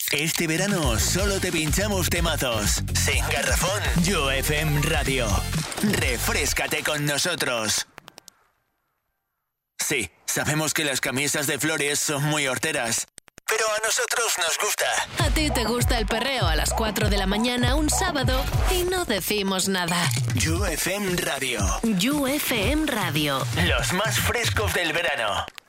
Este verano solo te pinchamos temazos. Sin garrafón, You FM Radio. Refréscate con nosotros. Sí, sabemos que las camisas de flores son muy horteras, pero a nosotros nos gusta. A ti te gusta el perreo a las 4 de la mañana un sábado y no decimos nada. You FM Radio. You FM Radio. Los más frescos del verano.